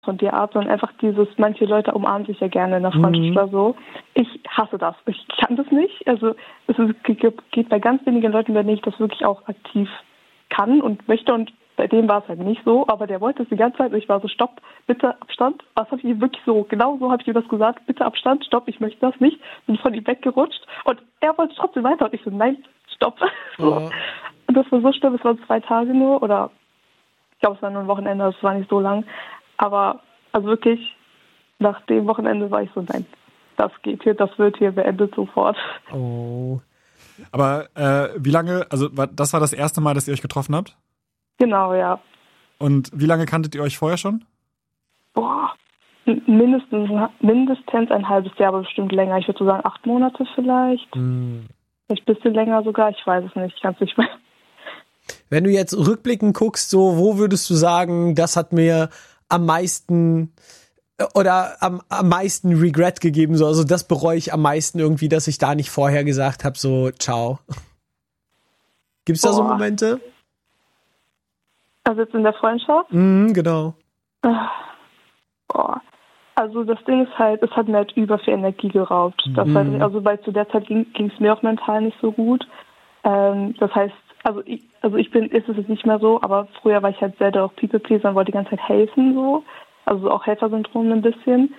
von dir ab, sondern einfach manche Leute umarmen sich ja gerne in der Freundschaft oder so. Ich hasse das. Ich kann das nicht. Also geht bei ganz wenigen Leuten, wenn ich das wirklich auch aktiv kann und möchte, und bei dem war es halt nicht so, aber der wollte es die ganze Zeit und ich war so, stopp, bitte Abstand. Was habe ich ihm wirklich so, genau so habe ich ihm das gesagt, bitte Abstand, stopp, ich möchte das nicht. Bin von ihm weggerutscht und er wollte trotzdem weiter und ich so, nein, stopp. So. Und das war so schlimm, es waren 2 Tage nur, oder ich glaube, es war nur ein Wochenende, das war nicht so lang. Aber also wirklich, nach dem Wochenende war ich so, nein, das wird hier beendet sofort. Oh. Aber wie lange, also das war das erste Mal, dass ihr euch getroffen habt? Genau, ja. Und wie lange kanntet ihr euch vorher schon? Boah, mindestens ein halbes Jahr, aber bestimmt länger. Ich würde so sagen 8 Monate vielleicht. Vielleicht ein bisschen länger sogar, ich weiß es nicht, ich kann es nicht mehr. Wenn du jetzt rückblickend guckst, so, wo würdest du sagen, das hat mir am meisten oder am meisten Regret gegeben, so, also das bereue ich am meisten irgendwie, dass ich da nicht vorher gesagt habe, so, ciao. Gibt's da so Momente? Also jetzt in der Freundschaft? Genau. Boah. Also das Ding ist halt, es hat mir halt über viel Energie geraubt. Das halt, also weil zu der Zeit ging es mir auch mental nicht so gut. Das heißt, ist es jetzt nicht mehr so, aber früher war ich halt sehr auch People-Pleaser und wollte die ganze Zeit helfen, so. Also auch Helfersyndrom ein bisschen.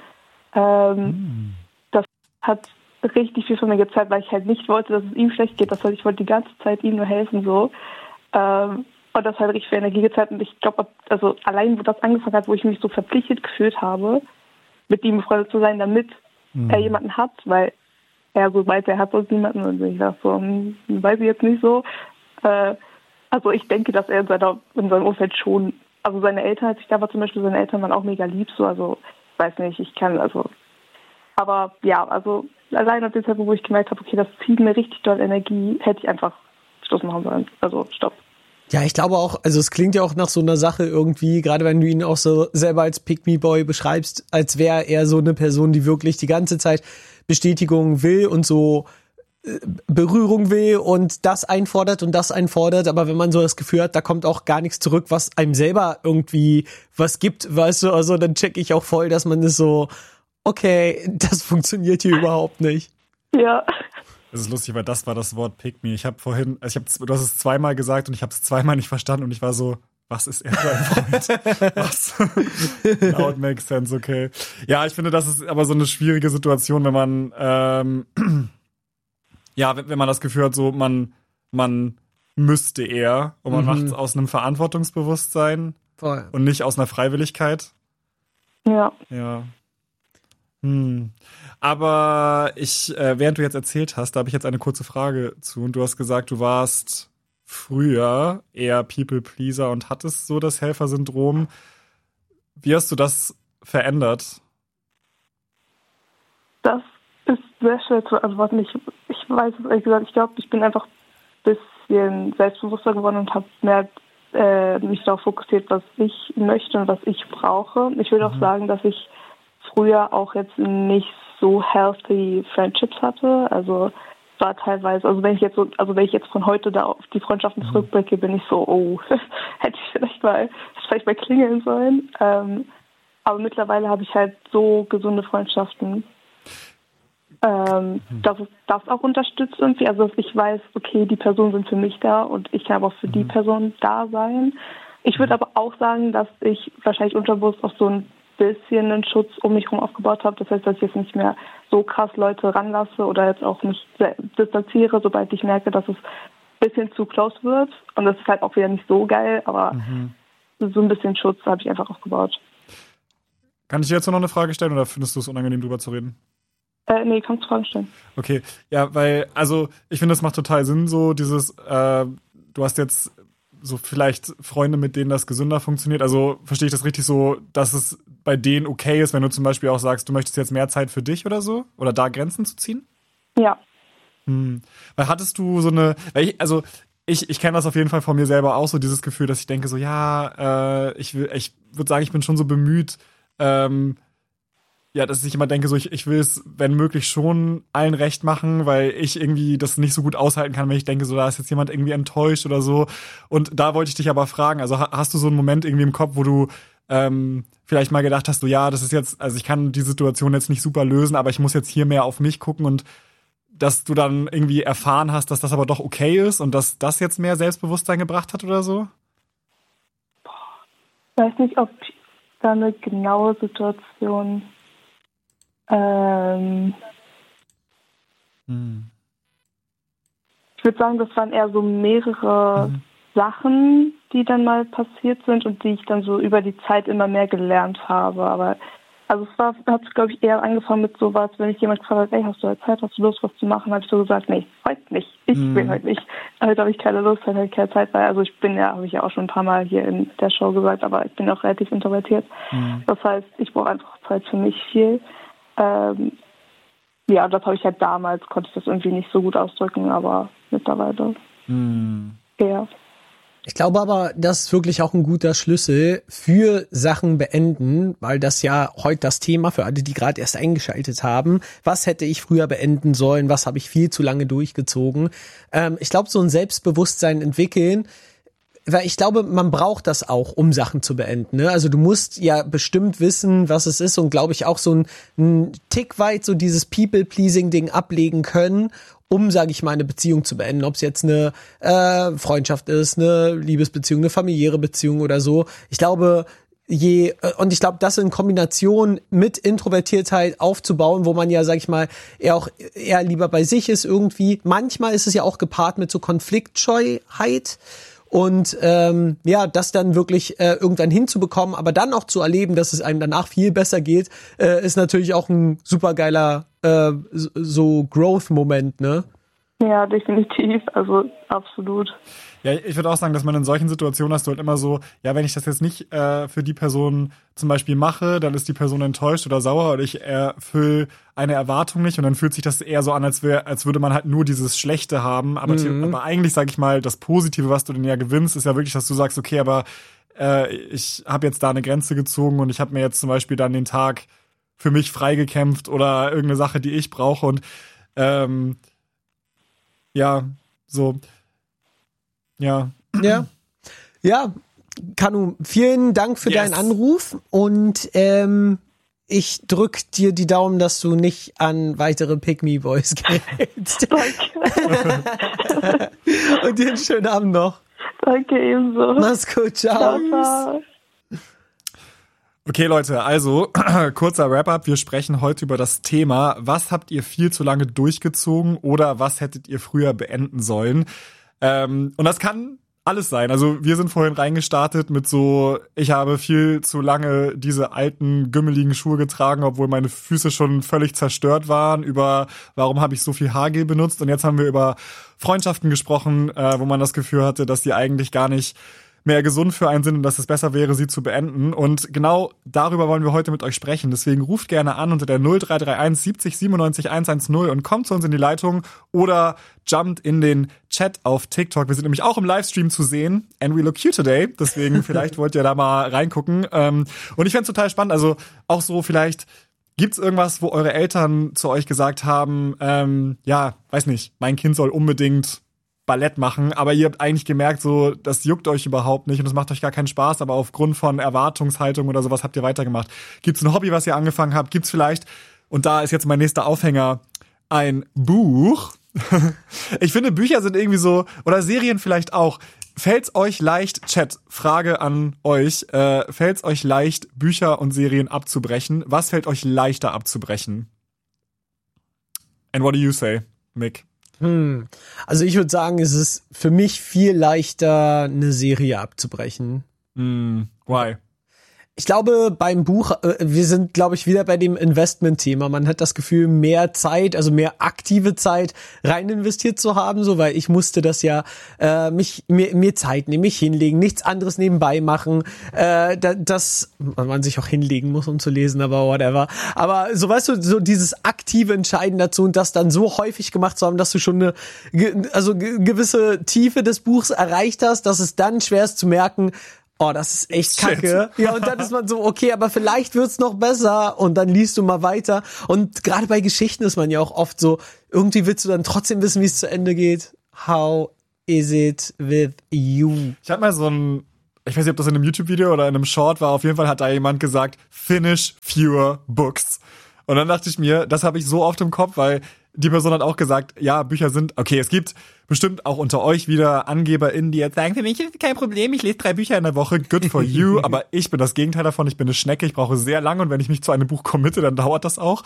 Das hat richtig viel von mir gezeigt, weil ich halt nicht wollte, dass es ihm schlecht geht. Das heißt, ich wollte die ganze Zeit ihm nur helfen, so. Und das hat richtig viel Energie gezeigt. Und ich glaube, also allein, wo das angefangen hat, wo ich mich so verpflichtet gefühlt habe, mit ihm befreundet zu sein, damit er jemanden hat, weil er so meinte, er hat sonst niemanden. Und ich dachte so, weiß ich jetzt nicht so. Also ich denke, dass er in seinem Umfeld schon, also seine Eltern, als ich da war zum Beispiel, seine Eltern waren auch mega lieb, so, also ich weiß nicht, aber ja, also allein ab dem Zeitpunkt, wo ich gemerkt habe, okay, das zieht mir richtig doll Energie, hätte ich einfach Schluss machen sollen, also stopp. Ja, ich glaube auch, also es klingt ja auch nach so einer Sache irgendwie, gerade wenn du ihn auch so selber als Pick-me-Boy beschreibst, als wäre er so eine Person, die wirklich die ganze Zeit Bestätigung will und so Berührung will und das einfordert, aber wenn man so das Gefühl hat, da kommt auch gar nichts zurück, was einem selber irgendwie was gibt, weißt du, also dann check ich auch voll, dass man das so, okay, das funktioniert hier überhaupt nicht. Ja. Das ist lustig, weil das war das Wort Pick me. Du hast es zweimal gesagt und ich habe es zweimal nicht verstanden und ich war so, was ist er für ein Freund? Was? Now it makes sense, okay. Ja, ich finde, das ist aber so eine schwierige Situation, wenn man wenn man das Gefühl hat, so man müsste eher und man macht es aus einem Verantwortungsbewusstsein und nicht aus einer Freiwilligkeit. Ja. Ja. Aber während du jetzt erzählt hast, da habe ich jetzt eine kurze Frage zu. Und du hast gesagt, du warst früher eher People-Pleaser und hattest so das Helfersyndrom. Wie hast du das verändert? Das ist sehr schwer zu antworten. Ich weiß es ehrlich gesagt. Ich glaube, ich bin einfach ein bisschen selbstbewusster geworden und habe mehr mich darauf fokussiert, was ich möchte und was ich brauche. Ich würde auch sagen, dass ich früher auch jetzt nicht so healthy Friendships hatte. Also war teilweise, wenn ich jetzt von heute da auf die Freundschaften zurückblicke, bin ich so, hätte ich vielleicht mal klingeln sollen. Aber mittlerweile habe ich halt so gesunde Freundschaften, dass es das auch unterstützt irgendwie. Also dass ich weiß, okay, die Personen sind für mich da und ich kann aber auch für die Person da sein. Ich würde aber auch sagen, dass ich wahrscheinlich unterbewusst auch so ein bisschen einen Schutz um mich herum aufgebaut habe. Das heißt, dass ich jetzt nicht mehr so krass Leute ranlasse oder jetzt auch nicht distanziere, sobald ich merke, dass es ein bisschen zu close wird. Und das ist halt auch wieder nicht so geil, aber so ein bisschen Schutz habe ich einfach aufgebaut. Kann ich dir jetzt noch eine Frage stellen oder findest du es unangenehm, drüber zu reden? Nee, kannst du Fragen stellen. Okay, ja, weil, also ich finde, das macht total Sinn, so dieses, du hast jetzt so vielleicht Freunde, mit denen das gesünder funktioniert. Also verstehe ich das richtig so, dass es bei denen okay ist, wenn du zum Beispiel auch sagst, du möchtest jetzt mehr Zeit für dich oder so? Oder da Grenzen zu ziehen? Ja. Weil hattest du so eine, ich kenne das auf jeden Fall von mir selber auch, so dieses Gefühl, dass ich denke so, ich würde sagen, ich bin schon so bemüht, dass ich immer denke, so ich will es, wenn möglich, schon allen recht machen, weil ich irgendwie das nicht so gut aushalten kann, wenn ich denke, so da ist jetzt jemand irgendwie enttäuscht oder so. Und da wollte ich dich aber fragen, also hast du so einen Moment irgendwie im Kopf, wo du vielleicht mal gedacht hast, so ja, das ist jetzt, also ich kann die Situation jetzt nicht super lösen, aber ich muss jetzt hier mehr auf mich gucken und dass du dann irgendwie erfahren hast, dass das aber doch okay ist und dass das jetzt mehr Selbstbewusstsein gebracht hat oder so? Ich weiß nicht, ob da eine genaue Situation Ich würde sagen, das waren eher so mehrere Sachen, die dann mal passiert sind und die ich dann so über die Zeit immer mehr gelernt habe. Aber also hat glaube ich eher angefangen mit sowas, wenn ich jemand gefragt hat, ey, hast du Zeit, hast du Lust, was zu machen? Habe ich so gesagt, nee, heute nicht. Ich will heute nicht. Heute habe ich keine Lust, heute habe ich keine Zeit, weil also ich bin ja, habe ich ja auch schon ein paar Mal hier in der Show gesagt, aber ich bin auch relativ introvertiert. Das heißt, ich brauche einfach Zeit für mich viel. Ja, das habe ich halt damals, konnte ich das irgendwie nicht so gut ausdrücken, aber mittlerweile eher. Ich glaube aber, das ist wirklich auch ein guter Schlüssel für Sachen beenden, weil das ja heute das Thema für alle, die gerade erst eingeschaltet haben. Was hätte ich früher beenden sollen? Was habe ich viel zu lange durchgezogen? Ich glaube, so ein Selbstbewusstsein entwickeln, weil ich glaube, man braucht das auch, um Sachen zu beenden. Ne? Also du musst ja bestimmt wissen, was es ist und glaube ich auch so ein Tick weit so dieses People-Pleasing-Ding ablegen können, um, sage ich mal, eine Beziehung zu beenden. Ob es jetzt eine Freundschaft ist, eine Liebesbeziehung, eine familiäre Beziehung oder so. Ich glaube, und ich glaube, das in Kombination mit Introvertiertheit aufzubauen, wo man ja, sag ich mal, eher lieber bei sich ist irgendwie. Manchmal ist es ja auch gepaart mit so Konfliktscheuheit. Und das dann wirklich irgendwann hinzubekommen, aber dann auch zu erleben, dass es einem danach viel besser geht, ist natürlich auch ein supergeiler so Growth-Moment, ne? Ja, definitiv, also absolut. Ja, ich würde auch sagen, dass man in solchen Situationen hast du halt immer so, ja, wenn ich das jetzt nicht für die Person zum Beispiel mache, dann ist die Person enttäuscht oder sauer oder ich erfülle eine Erwartung nicht und dann fühlt sich das eher so an, als würde man halt nur dieses Schlechte haben. Aber eigentlich, sage ich mal, das Positive, was du denn ja gewinnst, ist ja wirklich, dass du sagst, okay, aber ich habe jetzt da eine Grenze gezogen und ich habe mir jetzt zum Beispiel dann den Tag für mich freigekämpft oder irgendeine Sache, die ich brauche und ja, so. Ja. Ja, Kanu, vielen Dank für deinen Anruf und ich drück dir die Daumen, dass du nicht an weitere Pick-Me-Boys gerätst. Danke. Und dir einen schönen Abend noch. Danke ebenso. Mach's gut, ciao. Ciao. Okay, Leute, also kurzer Wrap-up. Wir sprechen heute über das Thema, was habt ihr viel zu lange durchgezogen oder was hättet ihr früher beenden sollen? Und das kann alles sein. Also wir sind vorhin reingestartet mit so, ich habe viel zu lange diese alten, gümmeligen Schuhe getragen, obwohl meine Füße schon völlig zerstört waren, über warum habe ich so viel Haargel benutzt. Und jetzt haben wir über Freundschaften gesprochen, wo man das Gefühl hatte, dass die eigentlich gar nicht mehr gesund für einen sind und dass es besser wäre, sie zu beenden. Und genau darüber wollen wir heute mit euch sprechen. Deswegen ruft gerne an unter der 0331 70 97 110 und kommt zu uns in die Leitung oder jumpt in den Chat auf TikTok. Wir sind nämlich auch im Livestream zu sehen. And we look cute today. Deswegen vielleicht wollt ihr da mal reingucken. Und ich fänd's total spannend. Also auch so vielleicht gibt's irgendwas, wo eure Eltern zu euch gesagt haben, weiß nicht, mein Kind soll unbedingt Ballett machen, aber ihr habt eigentlich gemerkt, so, das juckt euch überhaupt nicht und das macht euch gar keinen Spaß, aber aufgrund von Erwartungshaltung oder sowas habt ihr weitergemacht. Gibt's ein Hobby, was ihr angefangen habt? Gibt's vielleicht, und da ist jetzt mein nächster Aufhänger, ein Buch? Ich finde, Bücher sind irgendwie so, oder Serien vielleicht auch. Fällt's euch leicht, Chat, Frage an euch, fällt's euch leicht, Bücher und Serien abzubrechen? Was fällt euch leichter abzubrechen? And what do you say, Mick? Also ich würde sagen, es ist für mich viel leichter, eine Serie abzubrechen. Why? Ich glaube, beim Buch, wir sind, glaube ich, wieder bei dem Investment-Thema. Man hat das Gefühl, mehr Zeit, also mehr aktive Zeit rein investiert zu haben, so, weil ich musste das ja mir Zeit nehmen, mich hinlegen, nichts anderes nebenbei machen. Das man sich auch hinlegen muss, um zu lesen, aber whatever. Aber so, weißt du, so dieses aktive Entscheiden dazu und das dann so häufig gemacht zu haben, dass du schon eine gewisse Tiefe des Buchs erreicht hast, dass es dann schwer ist zu merken, oh, das ist echt kacke. Ja, und dann ist man so, okay, aber vielleicht wird's noch besser und dann liest du mal weiter. Und gerade bei Geschichten ist man ja auch oft so, irgendwie willst du dann trotzdem wissen, wie es zu Ende geht. How is it with you? Ich habe mal so ein ich weiß nicht, ob das in einem YouTube-Video oder in einem Short war, auf jeden Fall hat da jemand gesagt, finish fewer books. Und dann dachte ich mir, das habe ich so oft im Kopf, weil die Person hat auch gesagt, ja, Bücher sind, okay, es gibt bestimmt auch unter euch wieder AngeberInnen, die jetzt sagen, für mich ist kein Problem, ich lese 3 Bücher in der Woche, good for you, aber ich bin das Gegenteil davon, ich bin eine Schnecke, ich brauche sehr lange und wenn ich mich zu einem Buch committe, dann dauert das auch.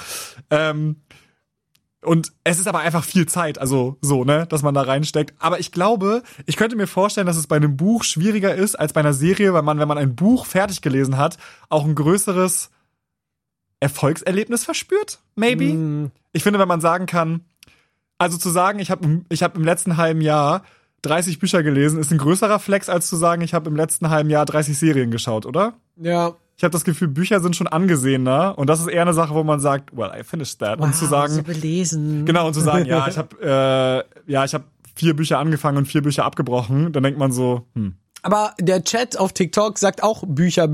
Und es ist aber einfach viel Zeit, also so, ne, dass man da reinsteckt. Aber ich glaube, ich könnte mir vorstellen, dass es bei einem Buch schwieriger ist als bei einer Serie, weil man, wenn man ein Buch fertig gelesen hat, auch ein größeres Erfolgserlebnis verspürt, maybe. Ich finde, wenn man sagen kann, also zu sagen, ich hab im letzten halben Jahr 30 Bücher gelesen, ist ein größerer Flex, als zu sagen, ich habe im letzten halben Jahr 30 Serien geschaut, oder? Ja. Ich habe das Gefühl, Bücher sind schon angesehener und das ist eher eine Sache, wo man sagt, well, I finished that. Wow, und zu sagen, so belesen. Genau, und zu sagen, ja, ich habe 4 Bücher angefangen und 4 Bücher abgebrochen, dann denkt man so, Aber der Chat auf TikTok sagt auch Bücher.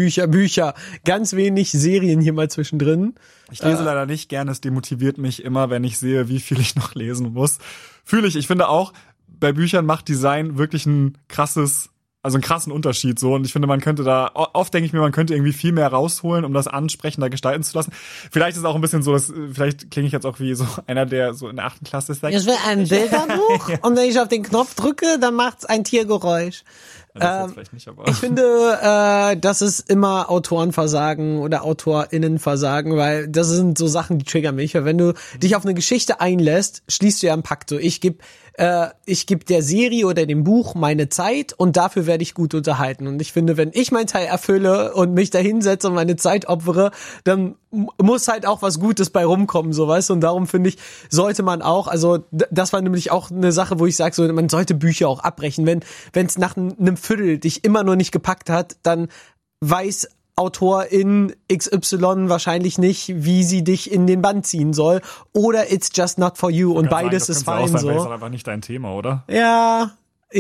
Ganz wenig Serien hier mal zwischendrin. Ich lese leider nicht gerne, es demotiviert mich immer, wenn ich sehe, wie viel ich noch lesen muss. Fühle ich finde auch, bei Büchern macht Design wirklich einen krassen Unterschied so und ich finde, man könnte da, oft denke ich mir, man könnte irgendwie viel mehr rausholen, um das ansprechender gestalten zu lassen. Vielleicht ist es auch ein bisschen so, vielleicht klinge ich jetzt auch wie so einer, der so in der 8. Klasse sagt. Ich will ein Bilderbuch und wenn ich auf den Knopf drücke, dann macht's ein Tiergeräusch. Das jetzt vielleicht nicht, aber Ich finde, das ist immer Autorenversagen oder AutorInnenversagen, weil das sind so Sachen, die triggern mich. Weil wenn du dich auf eine Geschichte einlässt, schließt du ja einen Pakt. So, ich geb der Serie oder dem Buch meine Zeit und dafür werde ich gut unterhalten. Und ich finde, wenn ich meinen Teil erfülle und mich da hinsetze und meine Zeit opfere, dann muss halt auch was Gutes bei rumkommen, so, weißt du? Und darum finde ich, sollte man auch, also das war nämlich auch eine Sache, wo ich sage, so, man sollte Bücher auch abbrechen. Wenn es nach einem Viertel dich immer noch nicht gepackt hat, dann weiß Autorin XY wahrscheinlich nicht, wie sie dich in den Bann ziehen soll. Oder it's just not for you. Und beides ist fein so. Das ist einfach nicht dein Thema, oder? Ja.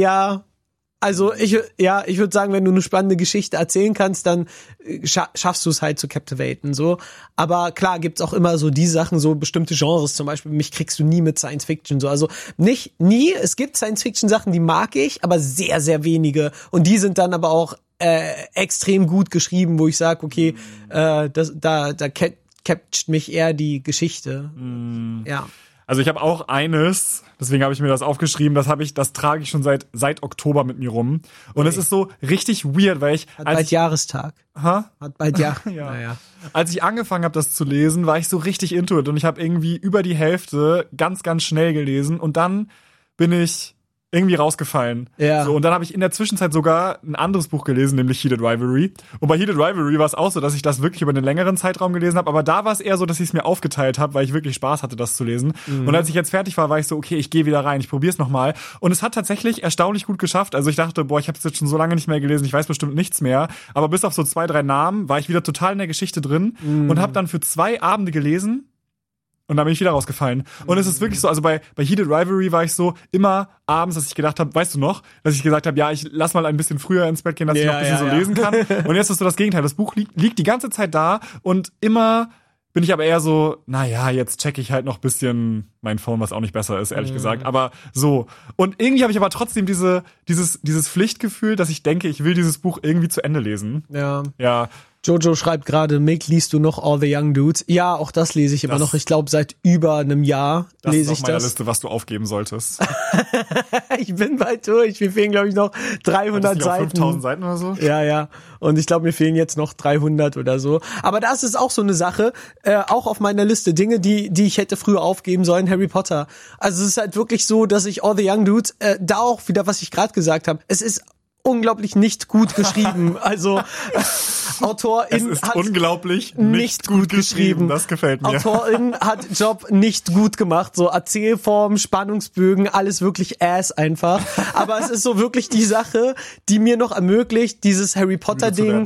Also ich würde sagen, wenn du eine spannende Geschichte erzählen kannst, dann schaffst du es halt zu captivaten, so. Aber klar gibt's auch immer so die Sachen, so bestimmte Genres, zum Beispiel, mich kriegst du nie mit Science Fiction, so. Also nicht nie, es gibt Science Fiction Sachen, die mag ich, aber sehr, sehr wenige. Und die sind dann aber auch extrem gut geschrieben, wo ich sage, okay, da catcht mich eher die Geschichte. Ja. Also ich habe auch eines, deswegen habe ich mir das aufgeschrieben, das trage ich schon seit Oktober mit mir rum. Und es ist so richtig weird, weil Hat bald Jahrestag. Hat bald ja. Naja. Als ich angefangen habe, das zu lesen, war ich so richtig into it und ich habe irgendwie über die Hälfte ganz, ganz schnell gelesen und dann bin ich irgendwie rausgefallen. Ja. So, und dann habe ich in der Zwischenzeit sogar ein anderes Buch gelesen, nämlich Heated Rivalry. Und bei Heated Rivalry war es auch so, dass ich das wirklich über einen längeren Zeitraum gelesen habe, aber da war es eher so, dass ich es mir aufgeteilt habe, weil ich wirklich Spaß hatte, das zu lesen. Und als ich jetzt fertig war ich so, okay, ich gehe wieder rein, ich probiere es nochmal. Und es hat tatsächlich erstaunlich gut geschafft. Also ich dachte, ich habe es jetzt schon so lange nicht mehr gelesen, ich weiß bestimmt nichts mehr. Aber bis auf so 2, 3 Namen war ich wieder total in der Geschichte drin und habe dann für 2 Abende gelesen. Und dann bin ich wieder rausgefallen. Und es ist wirklich so, also bei Heated Rivalry war ich so immer abends, dass ich gedacht habe, weißt du noch, dass ich gesagt habe, ja, ich lass mal ein bisschen früher ins Bett gehen, dass ich noch ein bisschen lesen kann. Und jetzt ist so das Gegenteil. Das Buch liegt die ganze Zeit da und immer bin ich aber eher so, naja, jetzt checke ich halt noch ein bisschen mein Phone, was auch nicht besser ist, ehrlich gesagt. Aber so. Und irgendwie habe ich aber trotzdem dieses Pflichtgefühl, dass ich denke, ich will dieses Buch irgendwie zu Ende lesen. Ja. Jojo schreibt gerade, Mick, liest du noch All the Young Dudes? Ja, auch das lese ich immer noch. Ich glaube, seit über einem Jahr lese ich das. Das ist auf meiner Liste, was du aufgeben solltest. Ich bin bald durch. Mir fehlen, glaube ich, noch 300 Seiten. 5000 Seiten oder so? Ja. Und ich glaube, mir fehlen jetzt noch 300 oder so. Aber das ist auch so eine Sache, auch auf meiner Liste. Dinge, die ich hätte früher aufgeben sollen. Harry Potter. Also es ist halt wirklich so, dass ich All the Young Dudes, da auch wieder, was ich gerade gesagt habe, es ist unglaublich nicht gut geschrieben. Also Autorin es ist unglaublich nicht gut geschrieben. Das gefällt mir. Autorin hat Job nicht gut gemacht. So Erzählform, Spannungsbögen, alles wirklich ass einfach. Aber es ist so wirklich die Sache, die mir noch ermöglicht, dieses Harry Potter Ding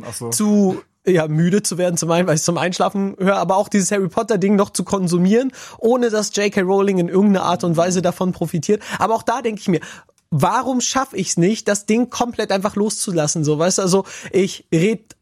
müde zu werden, zum einen, weil ich zum Einschlafen höre, aber auch dieses Harry Potter Ding noch zu konsumieren, ohne dass J.K. Rowling in irgendeiner Art und Weise davon profitiert. Aber auch da denke ich mir, warum schaffe ich es nicht, das Ding komplett einfach loszulassen, so, weißt du? Also ich rede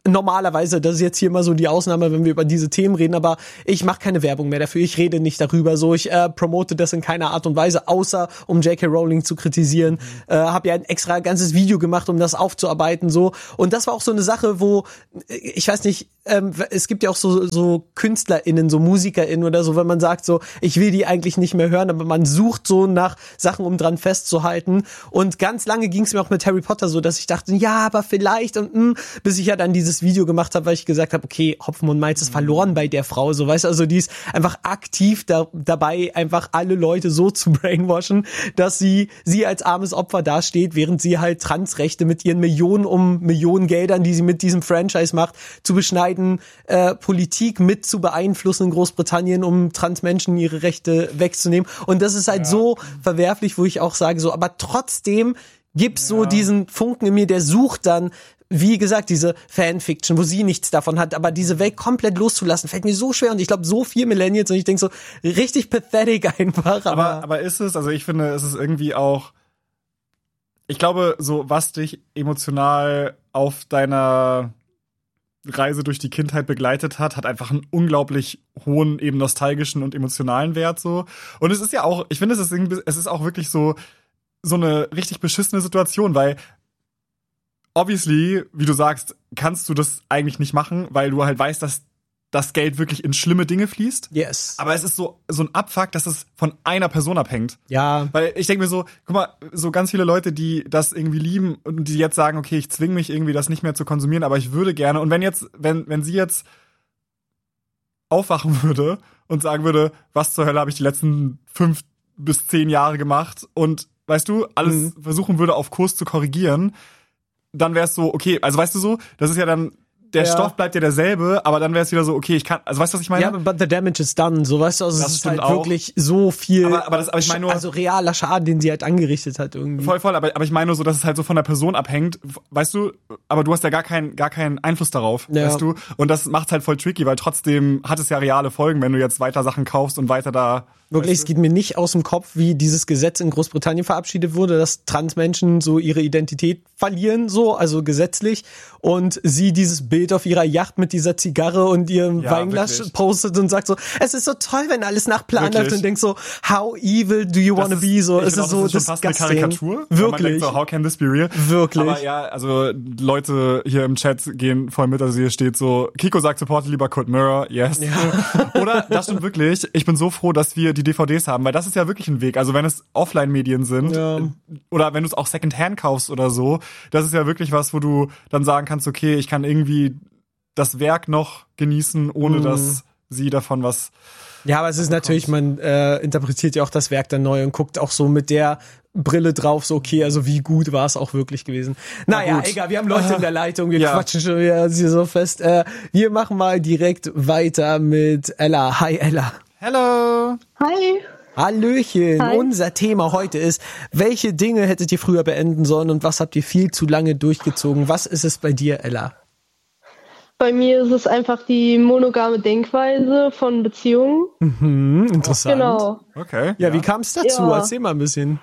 normalerweise, das ist jetzt hier mal so die Ausnahme, wenn wir über diese Themen reden, aber ich mache keine Werbung mehr dafür, ich rede nicht darüber, so ich promote das in keiner Art und Weise, außer um J.K. Rowling zu kritisieren, habe ja ein extra ganzes Video gemacht, um das aufzuarbeiten, so, und das war auch so eine Sache, wo, ich weiß nicht, es gibt ja auch so KünstlerInnen, so MusikerInnen oder so, wenn man sagt so, ich will die eigentlich nicht mehr hören, aber man sucht so nach Sachen, um dran festzuhalten, und ganz lange ging es mir auch mit Harry Potter so, dass ich dachte, ja, aber vielleicht und bis ich ja dann dieses Video gemacht habe, weil ich gesagt habe, okay, Hopfen und Malz ist verloren bei der Frau, so, weißt du, also die ist einfach aktiv dabei, einfach alle Leute so zu brainwashen, dass sie als armes Opfer dasteht, während sie halt Transrechte mit ihren Millionen Geldern, die sie mit diesem Franchise macht, zu beschneiden, Politik mit zu beeinflussen in Großbritannien, um Transmenschen ihre Rechte wegzunehmen, und das ist halt so verwerflich, wo ich auch sage, so, aber trotzdem gibt's so diesen Funken in mir, der sucht dann, wie gesagt, diese Fanfiction, wo sie nichts davon hat, aber diese Welt komplett loszulassen, fällt mir so schwer, und ich glaube, so viel Millennials, und ich denke so, richtig pathetic einfach. Aber ist es, also ich finde, es ist irgendwie auch, ich glaube, so, was dich emotional auf deiner Reise durch die Kindheit begleitet hat einfach einen unglaublich hohen, eben nostalgischen und emotionalen Wert, so. Und es ist ja auch, ich finde, es ist auch wirklich so eine richtig beschissene Situation, weil obviously, wie du sagst, kannst du das eigentlich nicht machen, weil du halt weißt, dass das Geld wirklich in schlimme Dinge fließt. Yes. Aber es ist so ein Abfuck, dass es von einer Person abhängt. Ja. Weil ich denke mir so, guck mal, so ganz viele Leute, die das irgendwie lieben und die jetzt sagen, okay, ich zwinge mich irgendwie, das nicht mehr zu konsumieren, aber ich würde gerne. Und wenn sie jetzt aufwachen würde und sagen würde, was zur Hölle habe ich die letzten 5 bis 10 Jahre gemacht und weißt du, alles versuchen würde, auf Kurs zu korrigieren, dann wäre es so, okay, also weißt du so, das ist ja dann, der Stoff bleibt ja derselbe, aber dann wäre es wieder so, okay, ich kann, also weißt du, was ich meine? Ja, but the damage is done, so, weißt du, also das es ist halt auch wirklich so viel, aber ich meine nur, also realer Schaden, den sie halt angerichtet hat irgendwie. Voll, aber ich meine nur so, dass es halt so von der Person abhängt, weißt du, aber du hast ja gar keinen Einfluss darauf, weißt du, und das macht's halt voll tricky, weil trotzdem hat es ja reale Folgen, wenn du jetzt weiter Sachen kaufst und weiter da. Wirklich, es geht mir nicht aus dem Kopf, wie dieses Gesetz in Großbritannien verabschiedet wurde, dass Transmenschen so ihre Identität verlieren, so, also gesetzlich, und sie dieses Bild auf ihrer Yacht mit dieser Zigarre und ihrem Weinglas wirklich postet und sagt so, es ist so toll, wenn alles nach Plan läuft, und denkst so, how evil do you wanna be, so, es ist so das ist schon fast eine Karikatur. Wirklich. Man denkt so, how can this be real? Wirklich. Aber ja, also Leute hier im Chat gehen voll mit, also hier steht so, Kiko sagt, supporte lieber Cold Mirror, yes. Ja. Oder, das stimmt wirklich, ich bin so froh, dass wir die DVDs haben, weil das ist ja wirklich ein Weg. Also wenn es Offline-Medien sind oder wenn du es auch Secondhand kaufst oder so, das ist ja wirklich was, wo du dann sagen kannst, okay, ich kann irgendwie das Werk noch genießen, ohne dass sie davon was. Ja, aber es ist natürlich, man interpretiert ja auch das Werk dann neu und guckt auch so mit der Brille drauf, so okay, also wie gut war es auch wirklich gewesen. Naja, egal, wir haben Leute in der Leitung, wir quatschen schon wieder so fest. Wir machen mal direkt weiter mit Ella. Hi Ella. Hello. Hi. Hallöchen. Hi. Unser Thema heute ist, welche Dinge hättet ihr früher beenden sollen und was habt ihr viel zu lange durchgezogen? Was ist es bei dir, Ella? Bei mir ist es einfach die monogame Denkweise von Beziehungen. Interessant. Genau. Okay. Ja, wie kam es dazu? Ja. Erzähl mal ein bisschen.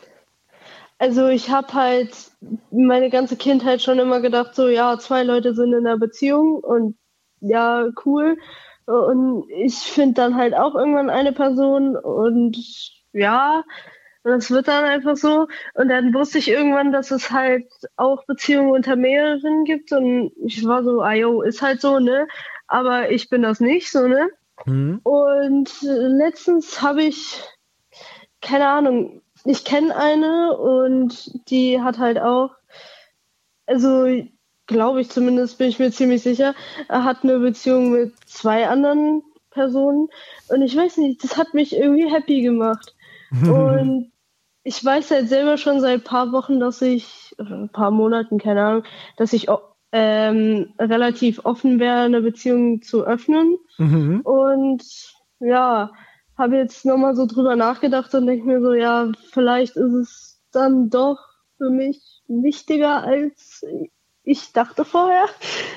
Also ich habe halt meine ganze Kindheit schon immer gedacht, so ja, 2 Leute sind in einer Beziehung und ja, cool. Und ich finde dann halt auch irgendwann eine Person und ja, das wird dann einfach so. Und dann wusste ich irgendwann, dass es halt auch Beziehungen unter mehreren gibt und ich war so, ist halt so, ne? Aber ich bin das nicht, so, ne? Und letztens habe ich, keine Ahnung, ich kenne eine und die hat halt auch, also glaube ich zumindest, bin ich mir ziemlich sicher, er hat eine Beziehung mit 2 anderen Personen und ich weiß nicht, das hat mich irgendwie happy gemacht. Und ich weiß halt selber schon seit ein paar Wochen, ein paar Monaten, keine Ahnung, dass ich relativ offen wäre, eine Beziehung zu öffnen. Und ja, habe jetzt nochmal so drüber nachgedacht und denke mir so, ja, vielleicht ist es dann doch für mich wichtiger, als ich dachte vorher,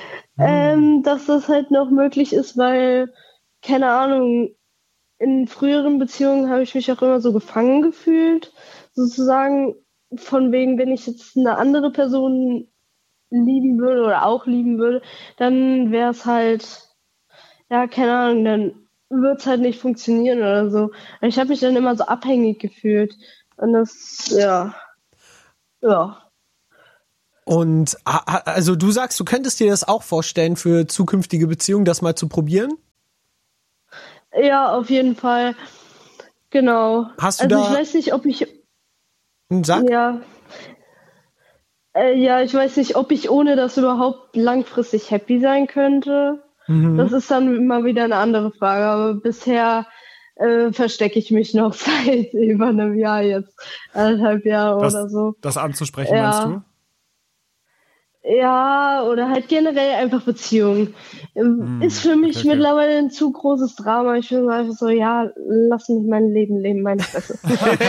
dass das halt noch möglich ist, weil, keine Ahnung, in früheren Beziehungen habe ich mich auch immer so gefangen gefühlt, sozusagen von wegen, wenn ich jetzt eine andere Person lieben würde oder auch lieben würde, dann wäre es halt, ja, keine Ahnung, dann wird es halt nicht funktionieren oder so. Und ich habe mich dann immer so abhängig gefühlt. Und das, ja. Und also du sagst, du könntest dir das auch vorstellen, für zukünftige Beziehungen das mal zu probieren? Ja, auf jeden Fall. Genau. Hast du also da... ich weiß nicht, ob ich... Sag? Ja. Ja, ich weiß nicht, ob ich ohne das überhaupt langfristig happy sein könnte. Das ist dann immer wieder eine andere Frage. Aber bisher verstecke ich mich noch seit über einem Jahr jetzt. 1,5 Jahre oder so. Das anzusprechen, meinst du? Ja, oder halt generell einfach Beziehungen. Ist für mich mittlerweile ein zu großes Drama. Ich bin einfach so, ja, lass mich mein Leben leben, meine Fresse.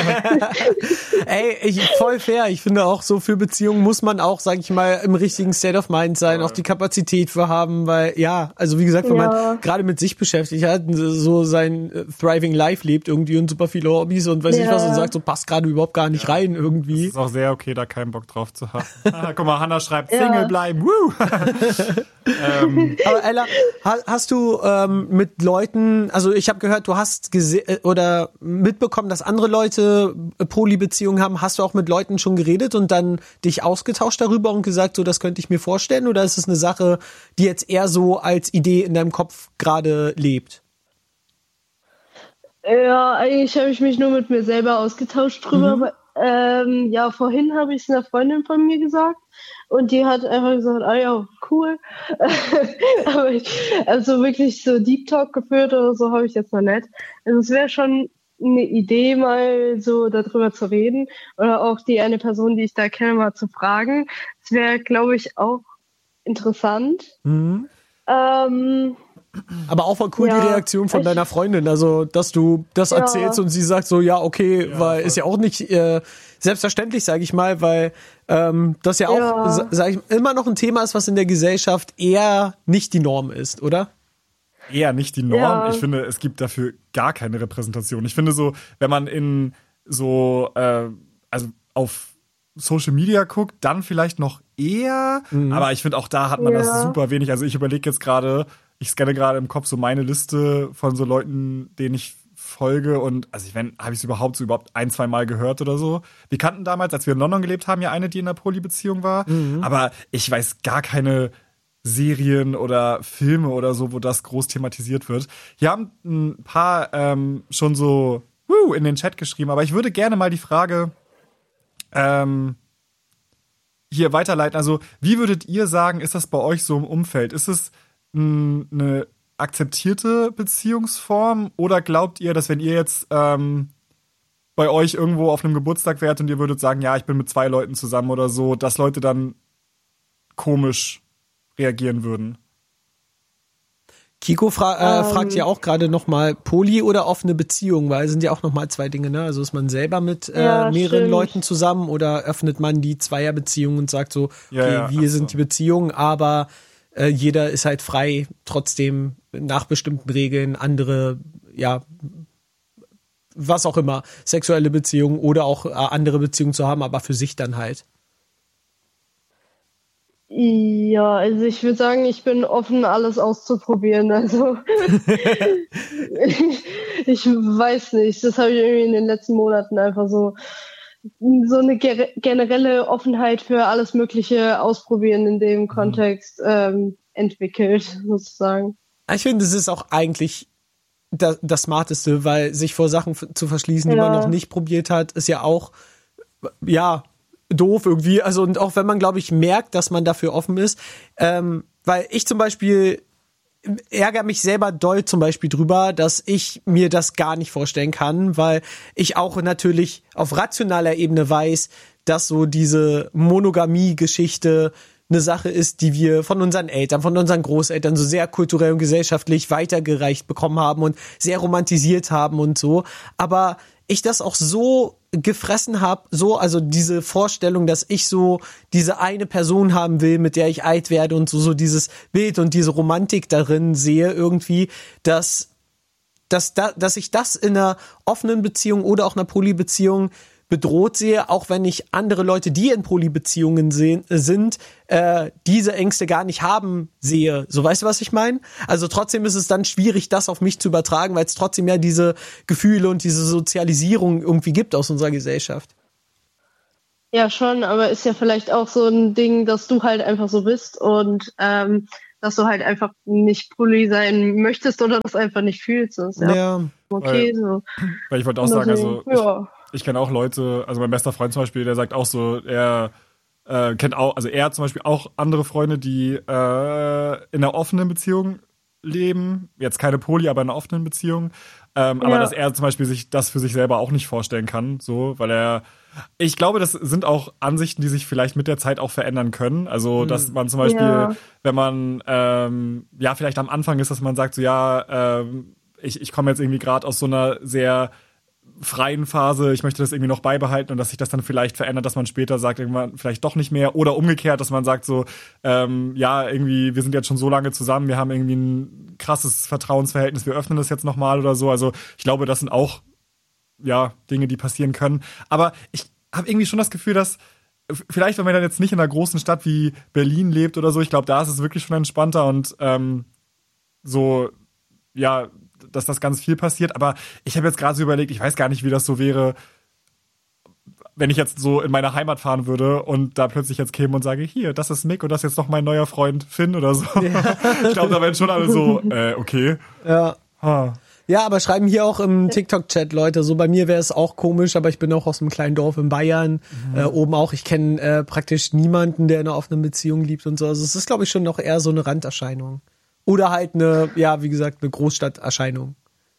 Ey, voll fair. Ich finde auch so, für Beziehungen muss man auch, sag ich mal, im richtigen State of Mind sein, auch die Kapazität für haben, weil, ja, also wie gesagt, wenn man gerade mit sich beschäftigt hat, so sein Thriving Life lebt irgendwie und super viele Hobbys und weiß nicht was und sagt, so passt gerade überhaupt gar nicht rein irgendwie. Das ist auch sehr okay, da keinen Bock drauf zu haben. Guck mal, Hannah schreibt, Single bleiben, woo! Aber Ella, hast du mit Leuten, also ich habe gehört, du hast oder mitbekommen, dass andere Leute Polybeziehungen haben. Hast du auch mit Leuten schon geredet und dann dich ausgetauscht darüber und gesagt, so das könnte ich mir vorstellen? Oder ist es eine Sache, die jetzt eher so als Idee in deinem Kopf gerade lebt? Ja, eigentlich habe ich mich nur mit mir selber ausgetauscht drüber. Aber, ja, vorhin habe ich es einer Freundin von mir gesagt. Und die hat einfach gesagt, ah ja, cool. Aber also wirklich so Deep Talk geführt oder so habe ich jetzt noch nicht. Also es wäre schon eine Idee, mal so darüber zu reden. Oder auch die eine Person, die ich da kenne, mal zu fragen. Das wäre, glaube ich, auch interessant. Aber auch voll cool die Reaktion von deiner Freundin, also dass du das erzählst und sie sagt so, ja, okay, weil ist ja auch nicht selbstverständlich, sage ich mal, weil das ja auch, sag ich, immer noch ein Thema ist, was in der Gesellschaft eher nicht die Norm ist, oder? Eher nicht die Norm. Ja. Ich finde, es gibt dafür gar keine Repräsentation. Ich finde so, wenn man in so, also auf Social Media guckt, dann vielleicht noch eher, aber ich finde auch da hat man das super wenig. Also ich überlege jetzt gerade, ich scanne gerade im Kopf so meine Liste von so Leuten, denen ich folge und also habe ich es überhaupt 1-2 Mal gehört oder so. Wir kannten damals, als wir in London gelebt haben, ja eine, die in einer Polybeziehung war, aber ich weiß gar keine Serien oder Filme oder so, wo das groß thematisiert wird. Hier haben ein paar schon so in den Chat geschrieben, aber ich würde gerne mal die Frage hier weiterleiten. Also, wie würdet ihr sagen, ist das bei euch so im Umfeld? Ist es eine akzeptierte Beziehungsform oder glaubt ihr, dass wenn ihr jetzt bei euch irgendwo auf einem Geburtstag wärt und ihr würdet sagen, ja, ich bin mit 2 Leuten zusammen oder so, dass Leute dann komisch reagieren würden? Kiko fragt ja auch gerade nochmal Poly oder offene Beziehung, weil es sind ja auch nochmal 2 Dinge, ne? Also ist man selber mit mehreren Leuten zusammen oder öffnet man die Zweierbeziehung und sagt so, okay, wir sind die Beziehung, aber jeder ist halt frei, trotzdem nach bestimmten Regeln andere, ja, was auch immer, sexuelle Beziehungen oder auch andere Beziehungen zu haben, aber für sich dann halt. Ja, also ich würde sagen, ich bin offen, alles auszuprobieren. Also ich weiß nicht, das habe ich irgendwie in den letzten Monaten einfach so eine generelle Offenheit für alles Mögliche ausprobieren in dem Kontext entwickelt, sozusagen. Ich finde, es ist auch eigentlich das Smarteste, weil sich vor Sachen zu verschließen, die man noch nicht probiert hat, ist ja auch, doof irgendwie. Also, und auch wenn man, glaube ich, merkt, dass man dafür offen ist, weil ich zum Beispiel ärgere mich selber doll zum Beispiel drüber, dass ich mir das gar nicht vorstellen kann, weil ich auch natürlich auf rationaler Ebene weiß, dass so diese Monogamie-Geschichte eine Sache ist, die wir von unseren Eltern, von unseren Großeltern so sehr kulturell und gesellschaftlich weitergereicht bekommen haben und sehr romantisiert haben und so. Aber ich das auch so gefressen habe, also diese Vorstellung, dass ich so diese eine Person haben will, mit der ich alt werde und so dieses Bild und diese Romantik darin sehe irgendwie, dass ich das in einer offenen Beziehung oder auch einer Polybeziehung bedroht sehe, auch wenn ich andere Leute, die in Polybeziehungen sind, diese Ängste gar nicht haben sehe. So, weißt du, was ich meine? Also trotzdem ist es dann schwierig, das auf mich zu übertragen, weil es trotzdem ja diese Gefühle und diese Sozialisierung irgendwie gibt aus unserer Gesellschaft. Ja, schon, aber ist ja vielleicht auch so ein Ding, dass du halt einfach so bist und dass du halt einfach nicht poly sein möchtest oder das einfach nicht fühlst. Das ist ja okay so. Weil ich wollte auch sagen, also ich kenne auch Leute, also mein bester Freund zum Beispiel, der sagt auch so, er kennt auch, also er hat zum Beispiel auch andere Freunde, die in einer offenen Beziehung leben, jetzt keine Poly, aber in einer offenen Beziehung, aber dass er zum Beispiel sich das für sich selber auch nicht vorstellen kann, so, weil ich glaube, das sind auch Ansichten, die sich vielleicht mit der Zeit auch verändern können. Also, dass man zum Beispiel, wenn man, vielleicht am Anfang ist, dass man sagt, so, ich komme jetzt irgendwie gerade aus so einer sehr freien Phase, ich möchte das irgendwie noch beibehalten und dass sich das dann vielleicht verändert, dass man später sagt, irgendwann vielleicht doch nicht mehr oder umgekehrt, dass man sagt so, irgendwie, wir sind jetzt schon so lange zusammen, wir haben irgendwie ein krasses Vertrauensverhältnis, wir öffnen das jetzt nochmal oder so. Also, ich glaube, das sind auch Dinge, die passieren können. Aber ich habe irgendwie schon das Gefühl, dass vielleicht, wenn man dann jetzt nicht in einer großen Stadt wie Berlin lebt oder so, ich glaube, da ist es wirklich schon entspannter und dass das ganz viel passiert. Aber ich habe jetzt gerade so überlegt, ich weiß gar nicht, wie das so wäre, wenn ich jetzt so in meine Heimat fahren würde und da plötzlich jetzt käme und sage, hier, das ist Mick und das ist jetzt noch mein neuer Freund Finn oder so. Ja. Ich glaube, da wären schon alle so, okay. Ja. Ja, aber schreiben hier auch im TikTok-Chat Leute, so bei mir wäre es auch komisch, aber ich bin auch aus einem kleinen Dorf in Bayern, oben auch, ich kenne praktisch niemanden, der in einer offenen Beziehung liebt und so, also es ist, glaube ich, schon noch eher so eine Randerscheinung. Oder halt eine, wie gesagt, eine Großstadterscheinung.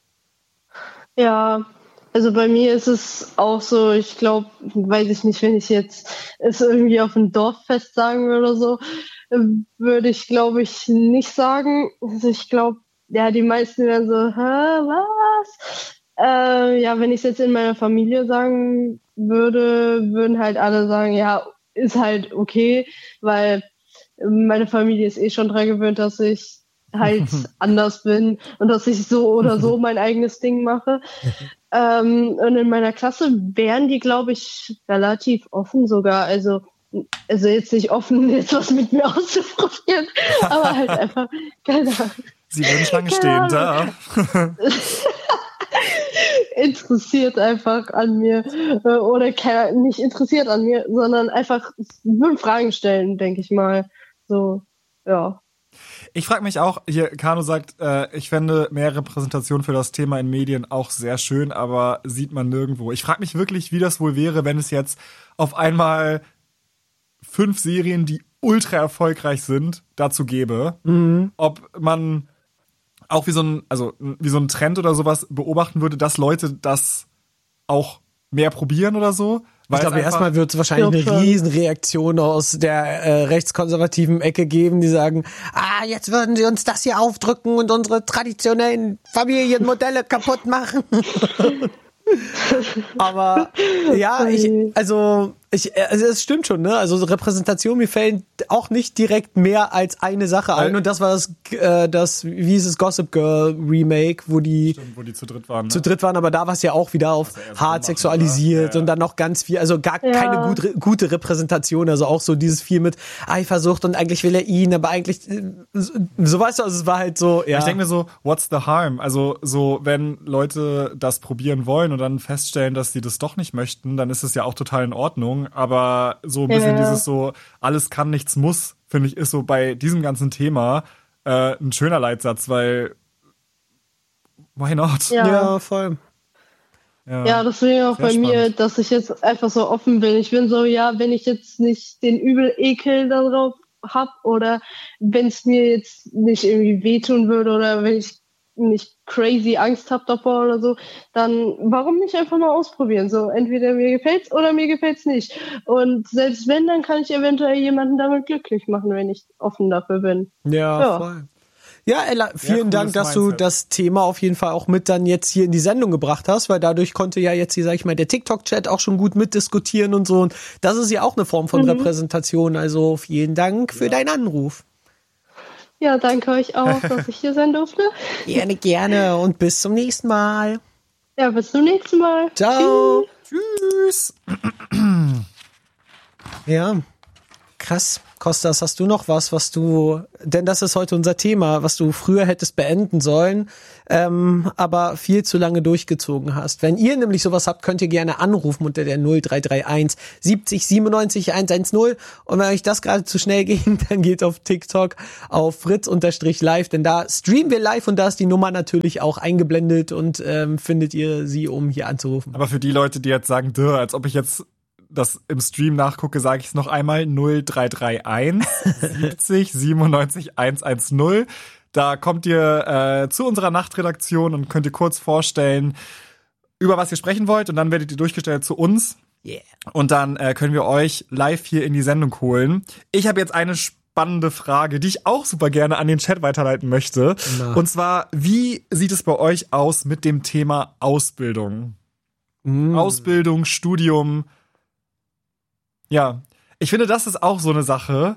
Ja, also bei mir ist es auch so, ich glaube, weiß ich nicht, wenn ich jetzt es irgendwie auf ein Dorffest sagen würde oder so, würde ich, glaube ich, nicht sagen. Also ich glaube, die meisten werden so, was? Wenn ich es jetzt in meiner Familie sagen würde, würden halt alle sagen, ja, ist halt okay, weil meine Familie ist eh schon dran gewöhnt, dass ich halt anders bin und dass ich so oder so mein eigenes Ding mache. Und in meiner Klasse wären die, glaube ich, relativ offen sogar. Also jetzt nicht offen, jetzt was mit mir auszuprobieren, aber halt einfach, keine Ahnung. Sie würden Schlange stehen, da. Interessiert einfach an mir. Oder nicht interessiert an mir, sondern einfach würden Fragen stellen, denke ich mal. So, ja. Ich frage mich auch, hier Kano sagt, ich fände mehr Repräsentation für das Thema in Medien auch sehr schön, aber sieht man nirgendwo. Ich frage mich wirklich, wie das wohl wäre, wenn es jetzt auf einmal 5 Serien, die ultra erfolgreich sind, dazu gäbe. Ob man auch wie so ein Trend oder sowas beobachten würde, dass Leute das auch mehr probieren oder so. Ich glaube, erstmal wird es wahrscheinlich eine Riesenreaktion aus der rechtskonservativen Ecke geben, die sagen, jetzt würden sie uns das hier aufdrücken und unsere traditionellen Familienmodelle kaputt machen. Aber es stimmt schon, ne? Also Repräsentation, mir fällt auch nicht direkt mehr als eine Sache ein. Und das war das wie hieß es, Gossip Girl Remake, wo die zu dritt waren. Ne? Zu dritt waren, aber da war es ja auch wieder auf hart sexualisiert und dann noch ganz viel, also gar keine gute Repräsentation, also auch so dieses viel mit Eifersucht und eigentlich will er ihn, aber eigentlich, so weißt du, also es war halt so, Ich denke mir so, what's the harm? Also so, wenn Leute das probieren wollen und dann feststellen, dass sie das doch nicht möchten, dann ist es ja auch total in Ordnung. Aber so ein bisschen dieses so, alles kann, nichts muss, finde ich, ist so bei diesem ganzen Thema ein schöner Leitsatz, weil why not? Ja, voll. Ja, deswegen auch bei mir, dass ich jetzt einfach so offen bin. Ich bin so, wenn ich jetzt nicht den Übel-Ekel darauf hab oder wenn es mir jetzt nicht irgendwie wehtun würde oder wenn ich nicht crazy Angst hab davor oder so, dann warum nicht einfach mal ausprobieren? So, entweder mir gefällt's oder mir gefällt's nicht. Und selbst wenn, dann kann ich eventuell jemanden damit glücklich machen, wenn ich offen dafür bin. Ja. Voll. Ja, Ella, vielen Dank, dass du das Thema auf jeden Fall auch mit dann jetzt hier in die Sendung gebracht hast, weil dadurch konnte ja jetzt hier, sag ich mal, der TikTok-Chat auch schon gut mitdiskutieren und so. Und das ist ja auch eine Form von Repräsentation. Also vielen Dank für deinen Anruf. Ja, danke euch auch, dass ich hier sein durfte. Gerne und bis zum nächsten Mal. Ja, bis zum nächsten Mal. Ciao. Tschüss. Tschüss. Ja, krass. Kostas, hast du noch was du, denn das ist heute unser Thema, was du früher hättest beenden sollen, aber viel zu lange durchgezogen hast. Wenn ihr nämlich sowas habt, könnt ihr gerne anrufen unter der 0331 70 97 110 und wenn euch das gerade zu schnell ging, dann geht auf TikTok auf fritz_live, denn da streamen wir live und da ist die Nummer natürlich auch eingeblendet und findet ihr sie, um hier anzurufen. Aber für die Leute, die jetzt sagen, als ob ich jetzt das im Stream nachgucke, sage ich es noch einmal, 0331 70 97 110. Da kommt ihr zu unserer Nachtredaktion und könnt ihr kurz vorstellen, über was ihr sprechen wollt und dann werdet ihr durchgestellt zu uns. Yeah. Und dann können wir euch live hier in die Sendung holen. Ich habe jetzt eine spannende Frage, die ich auch super gerne an den Chat weiterleiten möchte. Na. Und zwar, wie sieht es bei euch aus mit dem Thema Ausbildung? Ausbildung, Studium. Ja, ich finde, das ist auch so eine Sache.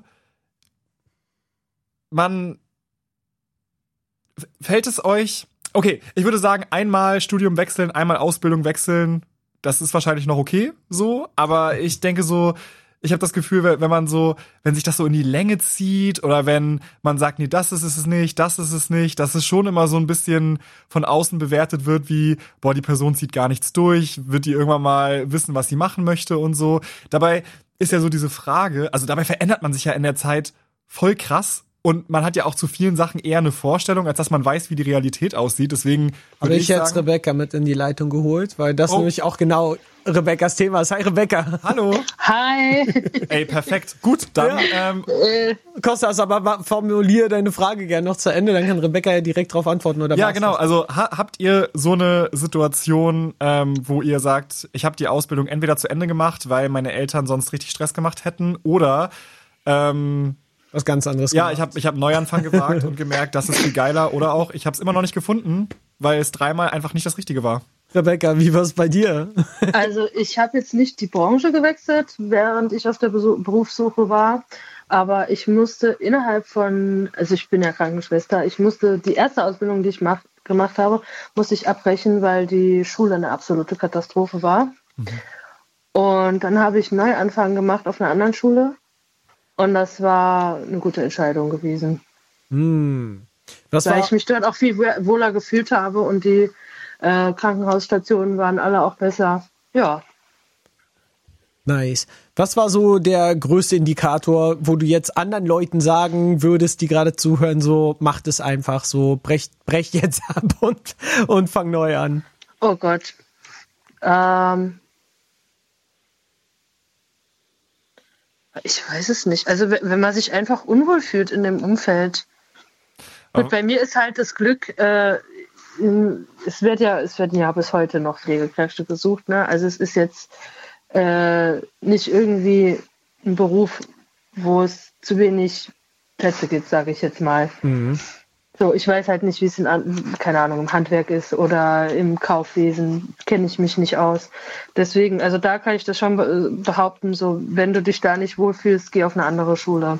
Fällt es euch, okay, ich würde sagen, einmal Studium wechseln, einmal Ausbildung wechseln, das ist wahrscheinlich noch okay, so, aber ich denke so, ich habe das Gefühl, wenn sich das so in die Länge zieht oder wenn man sagt, nee, das ist es nicht, dass es schon immer so ein bisschen von außen bewertet wird, wie, boah, die Person zieht gar nichts durch, wird die irgendwann mal wissen, was sie machen möchte und so. Dabei ist ja so diese Frage, also dabei verändert man sich ja in der Zeit voll krass und man hat ja auch zu vielen Sachen eher eine Vorstellung, als dass man weiß, wie die Realität aussieht. Deswegen habe ich jetzt Rebecca mit in die Leitung geholt, weil das nämlich auch genau Rebecca's Thema ist. Hi Rebecca. Hallo. Hi. Ey, perfekt. Gut, dann Kostas, aber formulier deine Frage gerne noch zu Ende, dann kann Rebecca ja direkt drauf antworten. Oder ja, genau. Also habt ihr so eine Situation, wo ihr sagt, ich habe die Ausbildung entweder zu Ende gemacht, weil meine Eltern sonst richtig Stress gemacht hätten, oder was ganz anderes. Ja, gemacht. ich hab Neuanfang gewagt und gemerkt, das ist viel geiler, oder auch, ich habe es immer noch nicht gefunden, weil es dreimal einfach nicht das Richtige war. Rebecca, wie war es bei dir? Also ich habe jetzt nicht die Branche gewechselt, während ich auf der Berufssuche war, aber ich musste innerhalb von, also ich bin ja Krankenschwester, ich musste die erste Ausbildung, die ich gemacht habe, musste ich abbrechen, weil die Schule eine absolute Katastrophe war. Und dann habe ich einen Neuanfang gemacht auf einer anderen Schule und das war eine gute Entscheidung gewesen. Weil ich mich dort auch viel wohler gefühlt habe und die Krankenhausstationen waren alle auch besser. Ja. Nice. Was war so der größte Indikator, wo du jetzt anderen Leuten sagen würdest, die gerade zuhören, so macht es einfach, so brech jetzt ab und fang neu an? Oh Gott. Ich weiß es nicht. Also wenn man sich einfach unwohl fühlt in dem Umfeld. Und bei mir ist halt das Glück, es werden ja bis heute noch Pflegekräfte gesucht, ne? Also es ist jetzt nicht irgendwie ein Beruf, wo es zu wenig Plätze gibt, sage ich jetzt mal. So, ich weiß halt nicht, wie es keine Ahnung, im Handwerk ist oder im Kaufwesen, kenne ich mich nicht aus. Deswegen, also da kann ich das schon behaupten, so, wenn du dich da nicht wohlfühlst, geh auf eine andere Schule.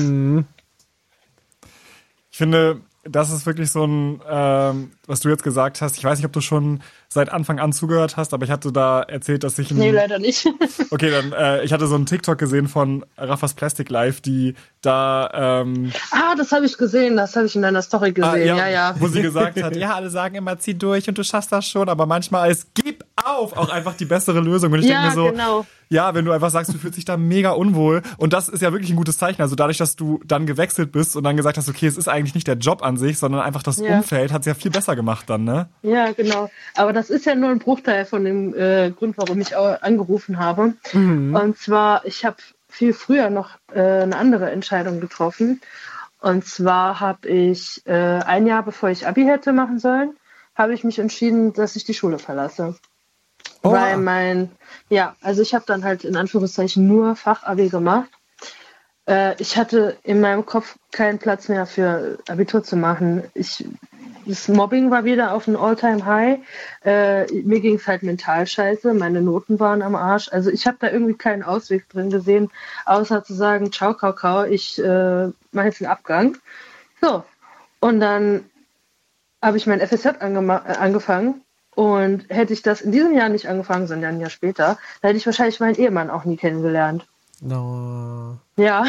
Ich finde, das ist wirklich so ein, was du jetzt gesagt hast. Ich weiß nicht, ob du schon seit Anfang an zugehört hast, aber ich hatte da erzählt, dass ich... Nee, leider nicht. Okay, dann, ich hatte so einen TikTok gesehen von Raffas Plastic Life, die da... das habe ich gesehen, das habe ich in deiner Story gesehen, ja. Wo sie gesagt hat, ja, alle sagen immer, zieh durch und du schaffst das schon, aber manchmal ist, gib auf, auch einfach die bessere Lösung. Und ich denke mir so, genau. Ja, wenn du einfach sagst, du fühlst dich da mega unwohl. Und das ist ja wirklich ein gutes Zeichen. Also dadurch, dass du dann gewechselt bist und dann gesagt hast, okay, es ist eigentlich nicht der Job an sich, sondern einfach das Umfeld, hat es ja viel besser gemacht dann, ne? Ja, genau. Aber das ist ja nur ein Bruchteil von dem Grund, warum ich auch angerufen habe. Und zwar, ich habe viel früher noch eine andere Entscheidung getroffen. Und zwar habe ich ein Jahr, bevor ich Abi hätte machen sollen, habe ich mich entschieden, dass ich die Schule verlasse. Oh. Weil also ich habe dann halt in Anführungszeichen nur Fachabi gemacht. Ich hatte in meinem Kopf keinen Platz mehr für Abitur zu machen. Das Mobbing war wieder auf ein All-Time-High. Mir ging es halt mental scheiße. Meine Noten waren am Arsch. Also ich habe da irgendwie keinen Ausweg drin gesehen, außer zu sagen, ciao, Kakao, ich mache jetzt einen Abgang. So, und dann habe ich mein FSJ angefangen. Und hätte ich das in diesem Jahr nicht angefangen, sondern ein Jahr später, dann hätte ich wahrscheinlich meinen Ehemann auch nie kennengelernt. No. Ja.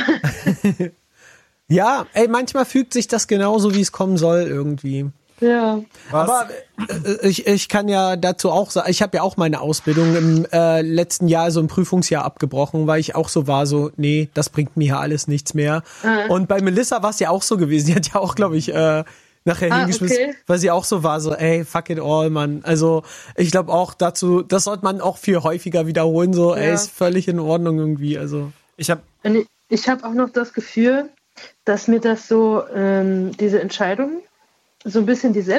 Ja, ey, manchmal fügt sich das genauso, wie es kommen soll irgendwie. Ja. Was? Aber ich kann ja dazu auch sagen, ich habe ja auch meine Ausbildung im letzten Jahr, so im Prüfungsjahr abgebrochen, weil ich auch so war, so, nee, das bringt mir ja alles nichts mehr. Und bei Melissa war es ja auch so gewesen, die hat ja auch, glaube ich, nachher hingeschmissen, okay. weil sie auch so war, so, ey, fuck it all, Mann. Also ich glaube auch dazu, das sollte man auch viel häufiger wiederholen, so, ey, ist völlig in Ordnung irgendwie, also. Ich hab auch noch das Gefühl, dass mir das so, diese Entscheidung so ein bisschen die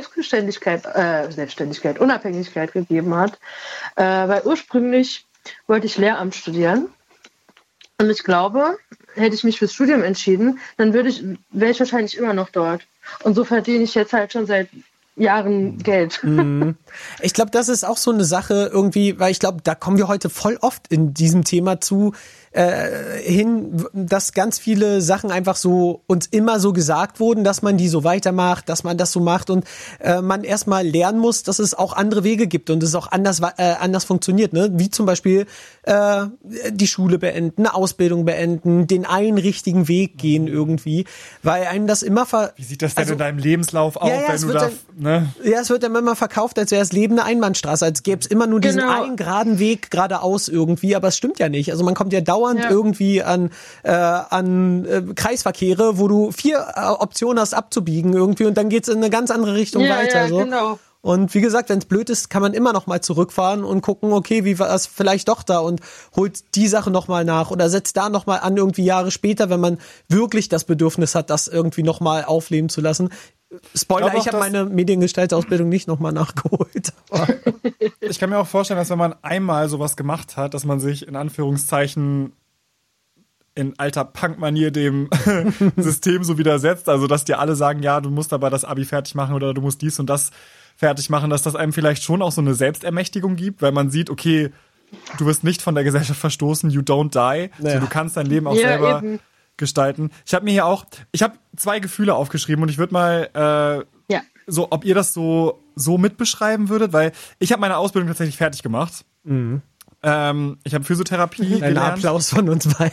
Unabhängigkeit gegeben hat. Weil ursprünglich wollte ich Lehramt studieren. Und ich glaube, hätte ich mich fürs Studium entschieden, dann wäre ich wahrscheinlich immer noch dort. Und so verdiene ich jetzt halt schon seit Jahren Geld. Ich glaube, das ist auch so eine Sache irgendwie, weil ich glaube, da kommen wir heute voll oft in diesem Thema zu, hin, dass ganz viele Sachen einfach so uns immer so gesagt wurden, dass man die so weitermacht, dass man das so macht und man erstmal lernen muss, dass es auch andere Wege gibt und es auch anders funktioniert, ne? Wie zum Beispiel die Schule beenden, eine Ausbildung beenden, den einen richtigen Weg gehen irgendwie, weil einem das immer Wie sieht das denn in deinem Lebenslauf aus, wenn du da, ne? Ja, es wird dann immer verkauft, als wäre das Leben eine Einbahnstraße, als gäbe es immer nur diesen einen geraden Weg geradeaus irgendwie, aber es stimmt ja nicht. Also man kommt ja dauernd irgendwie an Kreisverkehre, wo du 4 Optionen hast abzubiegen irgendwie und dann geht's in eine ganz andere Richtung weiter. So. Genau. Und wie gesagt, wenn es blöd ist, kann man immer noch mal zurückfahren und gucken, okay, wie war es vielleicht doch da und holt die Sache noch mal nach oder setzt da noch mal an irgendwie Jahre später, wenn man wirklich das Bedürfnis hat, das irgendwie noch mal aufleben zu lassen. Spoiler, ich habe meine Mediengestalterausbildung nicht nochmal nachgeholt. Ich kann mir auch vorstellen, dass wenn man einmal sowas gemacht hat, dass man sich in Anführungszeichen in alter Punk-Manier dem System so widersetzt. Also, dass dir alle sagen, ja, du musst aber das Abi fertig machen oder du musst dies und das fertig machen, dass das einem vielleicht schon auch so eine Selbstermächtigung gibt, weil man sieht, okay, du wirst nicht von der Gesellschaft verstoßen, you don't die. Ja. Also, du kannst dein Leben auch selber gestalten. Ich habe 2 Gefühle aufgeschrieben und ich würde mal so, ob ihr das so mitbeschreiben würdet, weil ich habe meine Ausbildung tatsächlich fertig gemacht. Mhm. Ich habe Physiotherapie gelernt. Ein Applaus von uns beiden.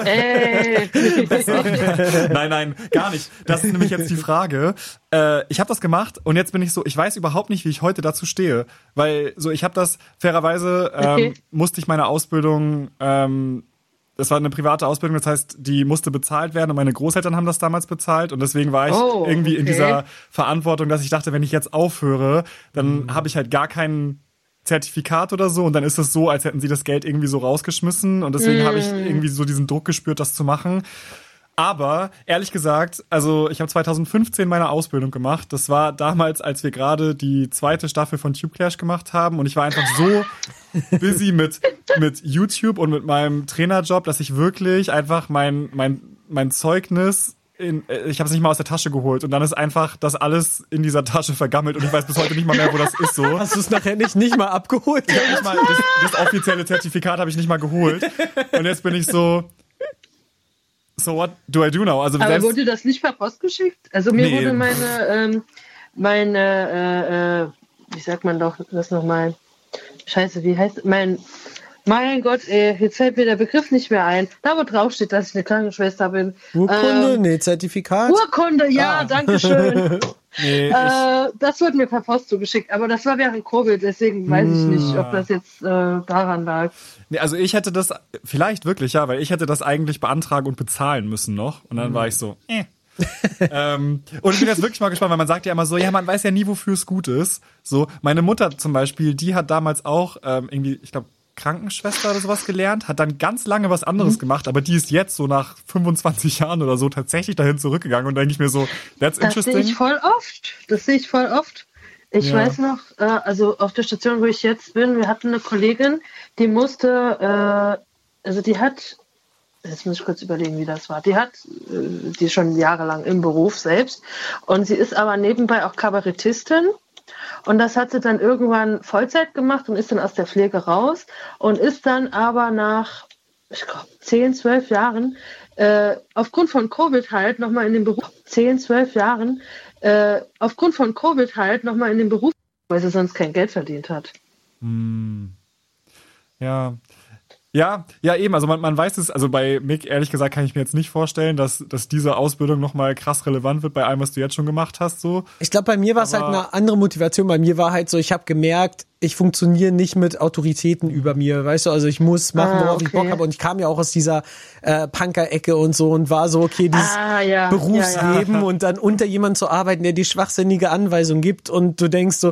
Nein, gar nicht. Das ist nämlich jetzt die Frage. Ich habe das gemacht und jetzt bin ich so, ich weiß überhaupt nicht, wie ich heute dazu stehe, weil so ich habe das fairerweise musste ich meine Ausbildung das war eine private Ausbildung, das heißt, die musste bezahlt werden und meine Großeltern haben das damals bezahlt und deswegen war ich irgendwie in dieser Verantwortung, dass ich dachte, wenn ich jetzt aufhöre, dann habe ich halt gar kein Zertifikat oder so und dann ist es so, als hätten sie das Geld irgendwie so rausgeschmissen und deswegen habe ich irgendwie so diesen Druck gespürt, das zu machen. Aber ehrlich gesagt, also ich habe 2015 meine Ausbildung gemacht. Das war damals, als wir gerade die 2. Staffel von Tube Clash gemacht haben und ich war einfach so busy mit YouTube und mit meinem Trainerjob, dass ich wirklich einfach mein Zeugnis ich habe es nicht mal aus der Tasche geholt und dann ist einfach das alles in dieser Tasche vergammelt und ich weiß bis heute nicht mal mehr, wo das ist so. Hast du es nachher nicht mal abgeholt? Ich hab nicht mal, das offizielle Zertifikat habe ich nicht mal geholt und jetzt bin ich so what do I do now? Also aber wurde das nicht per Post geschickt? Also mir wurde meine wie sagt man doch das nochmal? Scheiße, wie heißt mein Gott, jetzt fällt mir der Begriff nicht mehr ein. Da wo drauf steht, dass ich eine Krankenschwester bin. Urkunde? Nee, Zertifikat? Urkunde, ja, danke schön. Das wurde mir per Post zugeschickt, aber das war während Covid, deswegen weiß ich nicht, ob das jetzt daran lag. Nee, also ich hätte das, vielleicht wirklich, ja, weil ich hätte das eigentlich beantragen und bezahlen müssen noch. Und dann war ich so, und ich bin jetzt wirklich mal gespannt, weil man sagt ja immer so, ja, man weiß ja nie, wofür es gut ist. So, meine Mutter zum Beispiel, die hat damals auch irgendwie, ich glaube, Krankenschwester oder sowas gelernt, hat dann ganz lange was anderes gemacht, aber die ist jetzt so nach 25 Jahren oder so tatsächlich dahin zurückgegangen und denke ich mir so, that's interesting. Das sehe ich voll oft. Ich weiß noch, also auf der Station, wo ich jetzt bin, wir hatten eine Kollegin, die musste, jetzt muss ich kurz überlegen, wie das war. Die ist schon jahrelang im Beruf selbst und sie ist aber nebenbei auch Kabarettistin. Und das hat sie dann irgendwann Vollzeit gemacht und ist dann aus der Pflege raus und ist dann aber nach, ich glaube, 10, 12 Jahren aufgrund von Covid halt nochmal in den Beruf weil sie sonst kein Geld verdient hat. Ja, eben, also man weiß es, also bei Mick, ehrlich gesagt, kann ich mir jetzt nicht vorstellen, dass diese Ausbildung nochmal krass relevant wird bei allem, was du jetzt schon gemacht hast, so. Ich glaube, bei mir war es halt eine andere Motivation. Bei mir war halt so, ich habe gemerkt, ich funktioniere nicht mit Autoritäten über mir, weißt du, also ich muss machen, worauf ich Bock habe, und ich kam ja auch aus dieser Punker-Ecke und so und war so, okay, dieses Berufsleben und dann unter jemandem zu arbeiten, der dir schwachsinnige Anweisungen gibt und du denkst so,